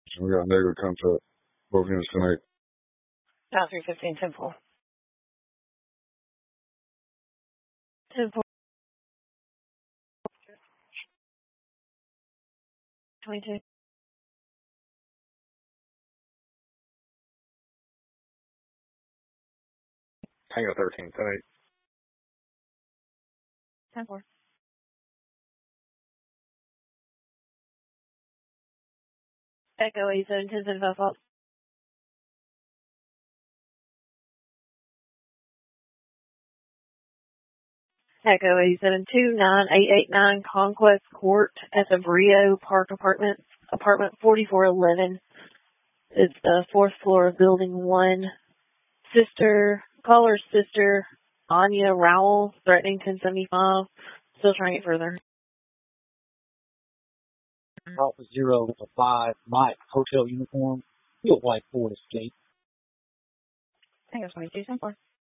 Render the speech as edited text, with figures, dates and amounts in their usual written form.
We got negative contact. Both units tonight. Down 315, 10-4. 10-4. 22. Tango 13, 10-8. 10-4. Echo 87, 10-5 Fox. Echo 87, 29889 Conquest Court at the Brio Park Apartments, apartment 4411. It's the 4th floor of building 1. Caller's sister, Anya Rowell, threatening 1075. Still trying to get further. Alpha 0-5, Mike, hotel uniform, field white Ford Escape. Tango 22, 10-4.